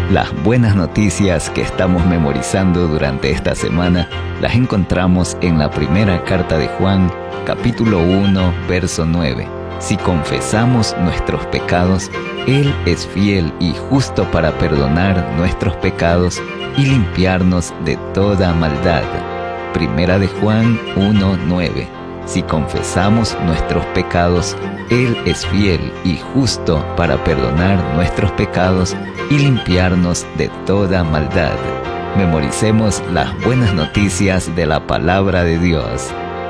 Las buenas noticias que estamos memorizando durante esta semana las encontramos en la primera carta de Juan, capítulo 1, verso 9. Si confesamos nuestros pecados, Él es fiel y justo para perdonar nuestros pecados y limpiarnos de toda maldad. Primera de Juan 1, 9. Si confesamos nuestros pecados, Él es fiel y justo para perdonar nuestros pecados y limpiarnos de toda maldad. Memoricemos las buenas noticias de la palabra de Dios.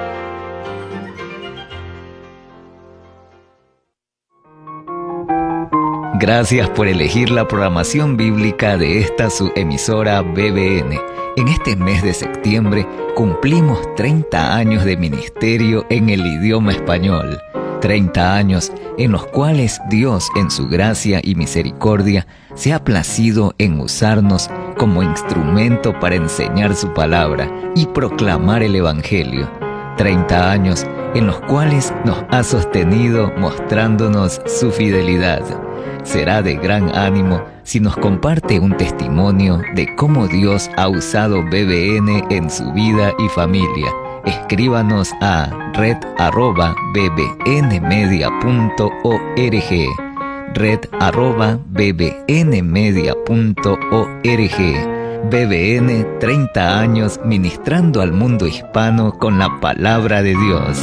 Gracias por elegir la programación bíblica de esta su emisora BBN. En este mes de septiembre cumplimos 30 años de ministerio en el idioma español. 30 años en los cuales Dios, en su gracia y misericordia, se ha placido en usarnos como instrumento para enseñar su palabra y proclamar el Evangelio. 30 años en los cuales nos ha sostenido mostrándonos su fidelidad. Será de gran ánimo si nos comparte un testimonio de cómo Dios ha usado BBN en su vida y familia. Escríbanos a red@bbnmedia.org, red@bbnmedia.org. BBN 30 años ministrando al mundo hispano con la palabra de Dios.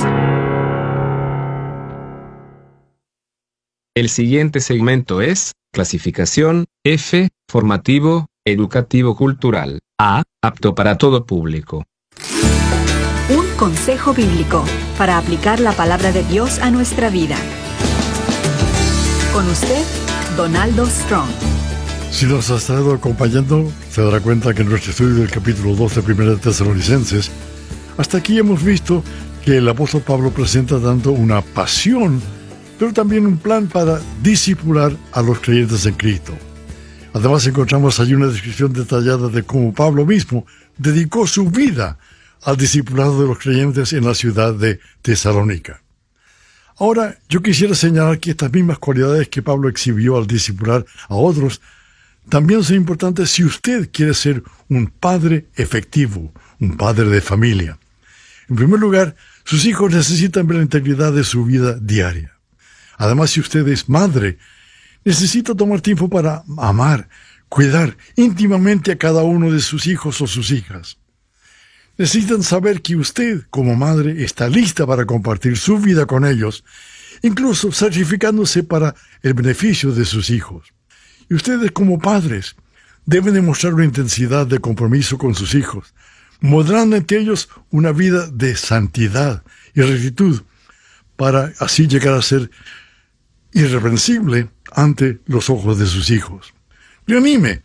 El siguiente segmento es clasificación F, formativo, educativo cultural. A, apto para todo público. Un consejo bíblico para aplicar la palabra de Dios a nuestra vida. Con usted, Donaldo Strong. Si nos ha estado acompañando, se dará cuenta que en nuestro estudio del capítulo 2 de 1 Tesalonicenses, hasta aquí hemos visto que el apóstol Pablo presenta dando una pasión, pero también un plan para discipular a los creyentes en Cristo. Además encontramos allí una descripción detallada de cómo Pablo mismo dedicó su vida al discipulado de los creyentes en la ciudad de Tesalónica. Ahora, yo quisiera señalar que estas mismas cualidades que Pablo exhibió al discipular a otros también son importantes si usted quiere ser un padre efectivo, un padre de familia. En primer lugar, sus hijos necesitan ver la integridad de su vida diaria. Además, si usted es madre, necesita tomar tiempo para amar, cuidar íntimamente a cada uno de sus hijos o sus hijas. Necesitan saber que usted, como madre, está lista para compartir su vida con ellos, incluso sacrificándose para el beneficio de sus hijos. Y ustedes, como padres, deben demostrar una intensidad de compromiso con sus hijos, mostrando ante ellos una vida de santidad y rectitud, para así llegar a ser irreprensible ante los ojos de sus hijos. Reanime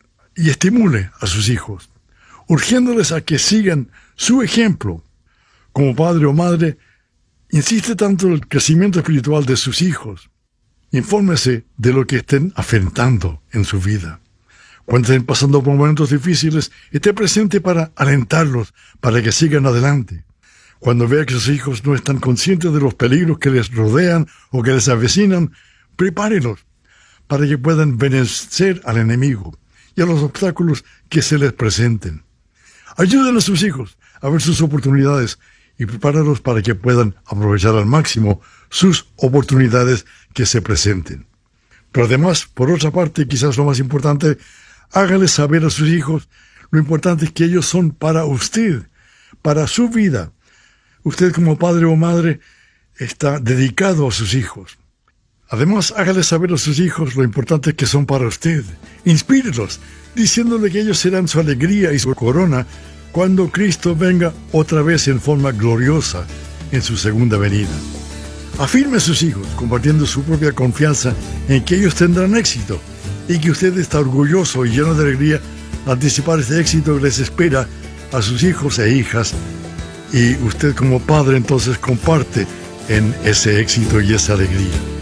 y estimule a sus hijos, urgiéndoles a que sigan su ejemplo. Como padre o madre, insiste tanto en el crecimiento espiritual de sus hijos. Infórmese de lo que estén afrontando en su vida. Cuando estén pasando por momentos difíciles, esté presente para alentarlos, para que sigan adelante. Cuando vea que sus hijos no están conscientes de los peligros que les rodean o que les avecinan, prepárelos para que puedan vencer al enemigo y a los obstáculos que se les presenten. Ayuden a sus hijos a ver sus oportunidades y prepáralos para que puedan aprovechar al máximo sus oportunidades que se presenten. Pero además, por otra parte, quizás lo más importante, hágales saber a sus hijos lo importante es que ellos son para usted, para su vida. Usted como padre o madre está dedicado a sus hijos. Además, hágale saber a sus hijos lo importante que son para usted. Inspírelos, diciéndole que ellos serán su alegría y su corona cuando Cristo venga otra vez en forma gloriosa en su segunda venida. Afirme a sus hijos, compartiendo su propia confianza en que ellos tendrán éxito y que usted está orgulloso y lleno de alegría al anticipar este éxito que les espera a sus hijos e hijas. Y usted como padre entonces comparte en ese éxito y esa alegría.